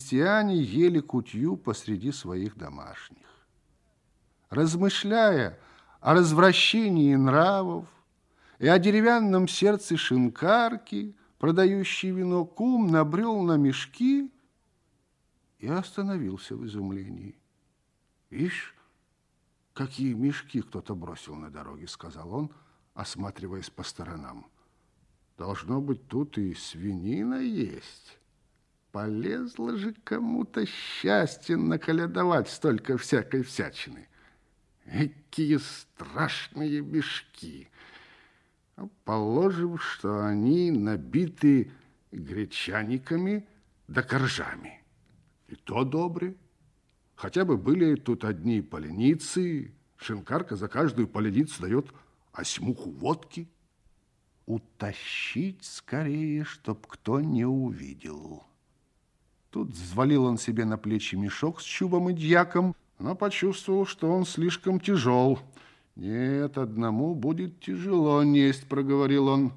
крестьяне ели кутью посреди своих домашних. Размышляя о развращении нравов и о деревянном сердце шинкарки, продающей вино, кум набрел на мешки и остановился в изумлении. «Ишь, какие мешки кто-то бросил на дороге», — сказал он, осматриваясь по сторонам. «Должно быть, тут и свинина есть. Полезло же кому-то счастье наколядовать столько всякой всячины. Какие страшные мешки! Положим, что они набиты гречаниками да коржами. И то добре. Хотя бы были тут одни поленицы, шинкарка за каждую поленицу дает осьмуху водки. Утащить скорее, чтоб кто не увидел». Тут взвалил он себе на плечи мешок с чубом и дьяком, но почувствовал, что он слишком тяжел. «Нет, одному будет тяжело несть», — проговорил он.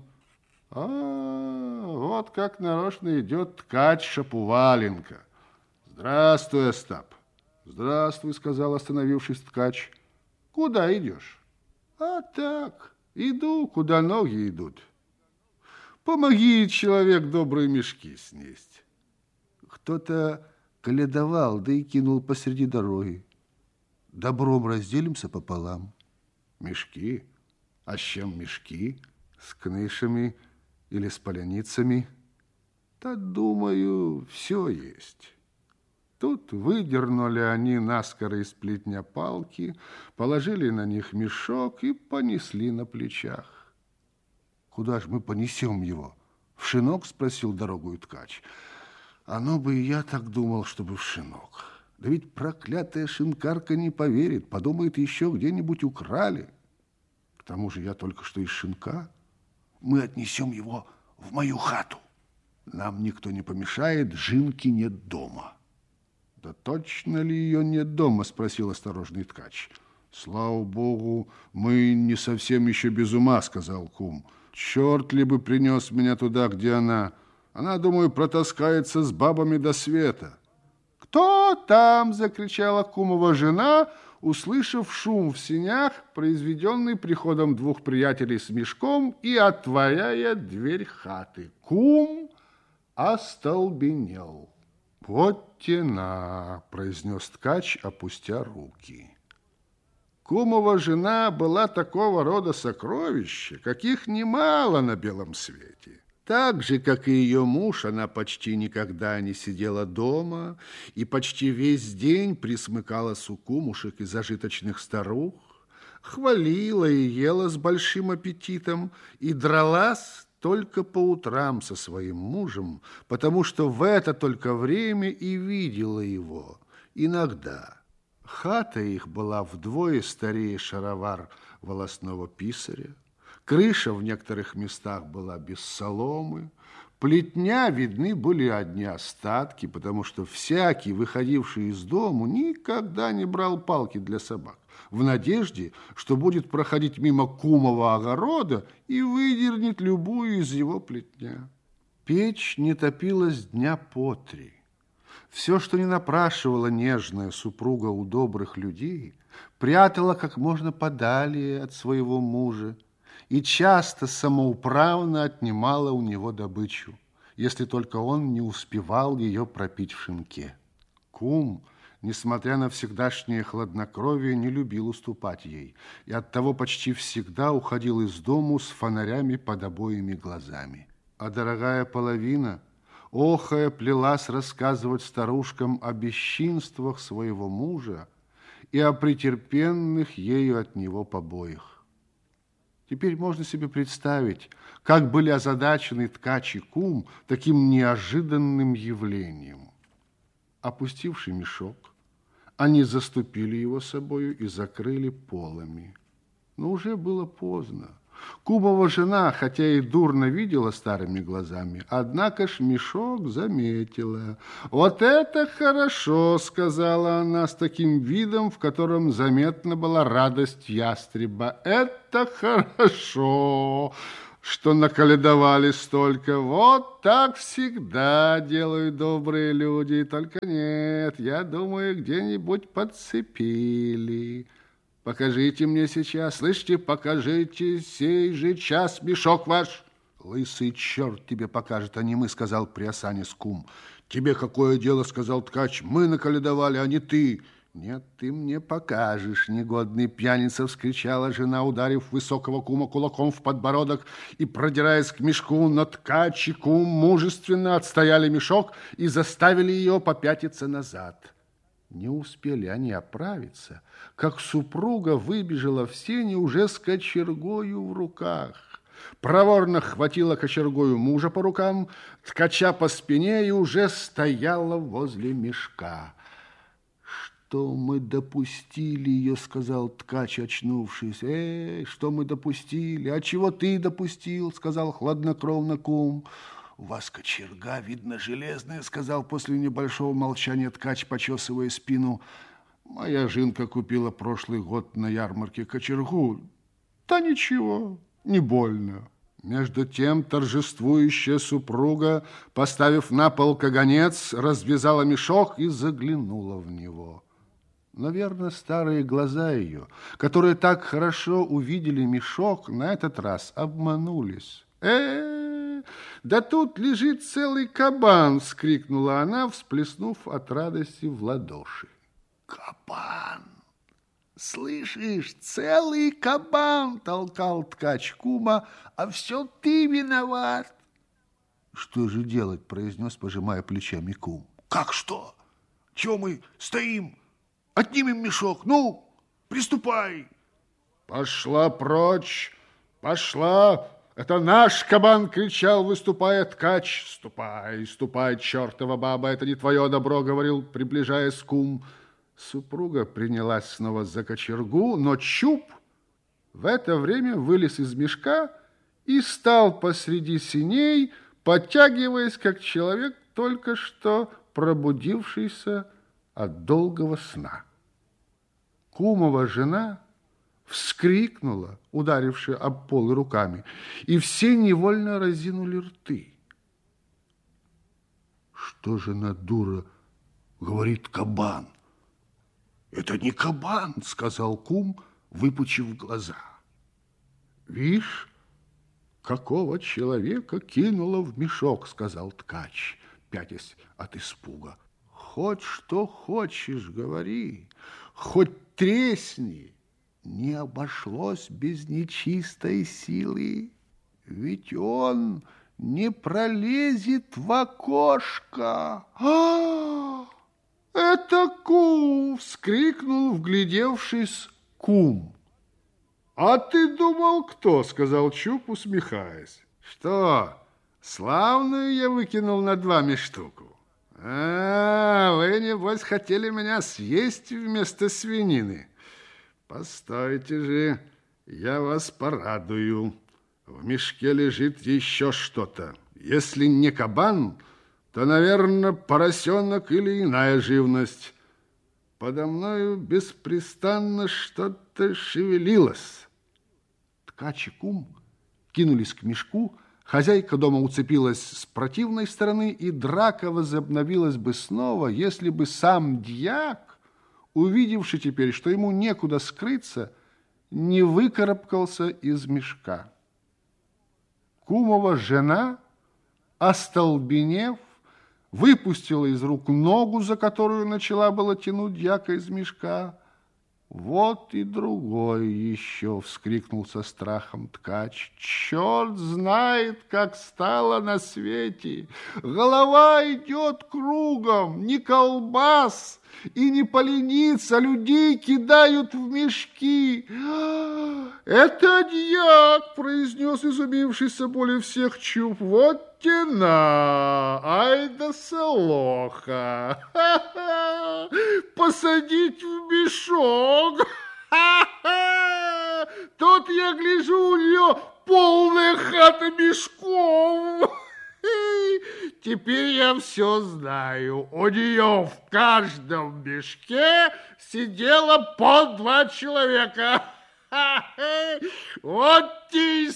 Вот как нарочно идет ткач Шапуваленко. «Здравствуй, Остап». «Здравствуй», — сказал, остановившись, ткач. «Куда идешь?» «А так, иду, куда ноги идут». «Помоги, человек, добрые мешки снесть». Кто-то колядовал, да и кинул посреди дороги. «Добром разделимся пополам». «Мешки? А с чем мешки? С кнышами или с поляницами?» «Да, думаю, все есть». Тут выдернули они наскоро из плетня палки, положили на них мешок и понесли на плечах. «Куда ж мы понесем его? В шинок?» — спросил дорогую ткач. «Оно бы и я так думал, чтобы в шинок. Да ведь проклятая шинкарка не поверит, подумает, еще где-нибудь украли. К тому же я только что из шинка. Мы отнесем его в мою хату. Нам никто не помешает, Жинки нет дома». «Да точно ли ее нет дома?» — спросил осторожный ткач. «Слава богу, мы не совсем еще без ума», — сказал кум. «Черт ли бы принес меня туда, где она? Она, думаю, протаскается с бабами до света». «Кто там?» — закричала кумова жена, услышав шум в сенях, произведенный приходом двух приятелей с мешком и отворяя дверь хаты. Кум остолбенел. «Вот тена», — произнес ткач, опустя руки. Кумова жена была такого рода сокровища, каких немало на белом свете. Так же, как и ее муж, она почти никогда не сидела дома и почти весь день присмыкалась у кумушек и зажиточных старух, хвалила и ела с большим аппетитом и дралась только по утрам со своим мужем, потому что в это только время и видела его иногда. Хата их была вдвое старее шаровар волосного писаря, крыша в некоторых местах была без соломы, плетня видны были одни остатки, потому что всякий, выходивший из дому, никогда не брал палки для собак, в надежде, что будет проходить мимо кумова огорода и выдернет любую из его плетня. Печь не топилась дня по три. Все, что не напрашивала нежная супруга у добрых людей, прятала как можно подалее от своего мужа и часто самоуправно отнимала у него добычу, если только он не успевал ее пропить в шинке. Кум, несмотря на всегдашнее хладнокровие, не любил уступать ей, и оттого почти всегда уходил из дому с фонарями под обоими глазами. А дорогая половина, охая, плелась рассказывать старушкам о бесчинствах своего мужа и о претерпенных ею от него побоях. Теперь можно себе представить, как были озадачены ткач и кум таким неожиданным явлением. Опустивший мешок, они заступили его собою и закрыли полами. Но уже было поздно. Кумова жена, хотя и дурно видела старыми глазами, однако ж мешок заметила. «Вот это хорошо!» — сказала она с таким видом, в котором заметна была радость ястреба. «Это хорошо! что наколедовали столько. Вот так всегда делают добрые люди. Только нет, я думаю, где-нибудь подцепили. Покажите мне сейчас, слышите, покажите сей же час мешок ваш. Лысый черт тебе покажет, а не мы, сказал приосанец кум. Тебе какое дело, сказал ткач, мы наколедовали, а не ты. Нет, ты мне покажешь, негодный пьяница, вскричала жена, ударив высокого кума кулаком в подбородок и продираясь к мешку, но ткач и кум мужественно отстояли мешок и заставили ее попятиться назад. Не успели они оправиться, как супруга выбежала в сени уже с кочергою в руках. Проворно хватила кочергою мужа по рукам, ткача по спине и уже стояла возле мешка. «Что мы допустили ее?» — сказал ткач, очнувшись. Что мы допустили? А чего ты допустил?» — сказал хладнокровно кум. «У вас кочерга, видно, железная», — сказал после небольшого молчания ткач, почесывая спину. «Моя жинка купила прошлый год на ярмарке кочергу. Да ничего, не больно». Между тем торжествующая супруга, поставив на пол каганец, развязала мешок и заглянула в него. Наверное, старые глаза ее, которые так хорошо увидели мешок, на этот раз обманулись. Да тут лежит целый кабан!» — вскрикнула она, всплеснув от радости в ладоши. «Кабан! Слышишь, целый кабан!» — толкал ткач кума, «а все ты виноват!» «Что же делать?» — произнес, пожимая плечами кум. «Как что? Чего мы стоим? Отнимем мешок. Ну, приступай!» «Пошла прочь! Пошла! Это наш кабан!» — кричал, выступая ткач. «Ступай, ступай, чертова баба! Это не твое добро!» — говорил, приближаясь кум. Супруга принялась снова за кочергу, но Чуб в это время вылез из мешка и стал посреди сеней, подтягиваясь, как человек, только что пробудившийся от долгого сна. Кумова жена вскрикнула, ударившая об пол руками, и все невольно разинули рты. «Что же на дура говорит кабан?» «Это не кабан», — сказал кум, выпучив глаза. «Вишь, какого человека кинула в мешок», — сказал ткач, пятясь от испуга. «Хоть что хочешь, говори, хоть тресни, не обошлось без нечистой силы, ведь он не пролезет в окошко». «Это кум!» — вскрикнул, вглядевшись, кум. «А ты думал, кто?» — сказал Чуб, усмехаясь. «Что, славную я выкинул над вами штуку? Вы, небось, хотели меня съесть вместо свинины. Постойте же, я вас порадую. В мешке лежит еще что-то. Если не кабан, то, наверное, поросенок или иная живность. Подо мною беспрестанно что-то шевелилось». Ткач и кум кинулись к мешку, хозяйка дома уцепилась с противной стороны, и драка возобновилась бы снова, если бы сам дьяк, увидевший теперь, что ему некуда скрыться, не выкарабкался из мешка. Кумова жена, остолбенев, выпустила из рук ногу, за которую начала было тянуть дьяка из мешка. «Вот и другой еще!» — вскрикнул со страхом ткач. «Черт знает, как стало на свете! Голова идет кругом, ни колбас и ни полениц, а людей кидают в мешки!» «Это дьяк!» — произнес изумившийся более всех Чуб. «Вот тена! Ай да солоха! Ха-ха! Посадить в мешок! Ха-ха! Тут я гляжу, у нее полная хата мешков! Теперь я все знаю. У нее в каждом мешке сидело по 2 человека. Вот те